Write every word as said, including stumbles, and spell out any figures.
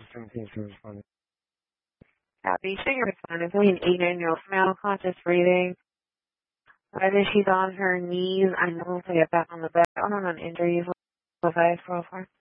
seventeen to respond. Copy. Show your respondent is only an eighty-nine-year-old female, conscious breathing. Whether she's on her knees, I know to get back on the bed. I don't know injuries with five four four.